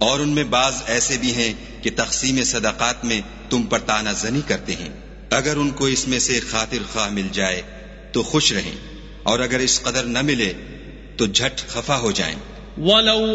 और उनमें बाज ऐसे भी हैं कि तक़सीम सदक़ात में तुम पर तानाज़नी करते हैं। अगर उनको इसमें से खातिर ख्वाह मिल जाए तो खुश रहें, और अगर इस कदर न मिले तो झट खफा हो जाएं।